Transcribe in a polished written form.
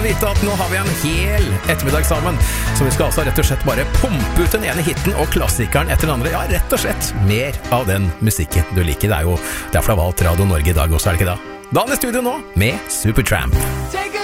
Vite at nå har vi en hel ettermiddag sammen, så vi skal altså rett og slett bare pumpe ut den ene hitten og klassikeren etter den andre. Ja, rett og slett mer av den musikken du liker. Det er jo derfor det har valgt Radio Norge i dag også, er det ikke da? Dan i studio nå med Supertramp.